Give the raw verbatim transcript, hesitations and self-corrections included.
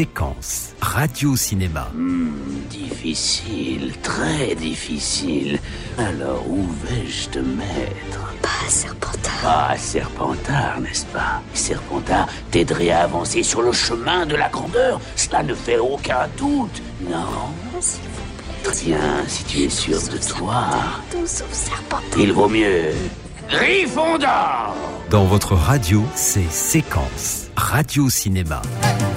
Séquence, radio-cinéma. Hmm, difficile, très difficile. Alors où vais-je te mettre? Pas à Serpentard. Pas à Serpentard, n'est-ce pas? Serpentard t'aiderait à avancer sur le chemin de la grandeur. Cela ne fait aucun doute, non? S'il vous plaît. Très bien, si tu es sûr de toi. Tout sauf Serpentard. Il vaut mieux Gryffondor. Dans votre radio, c'est Séquence, radio-cinéma.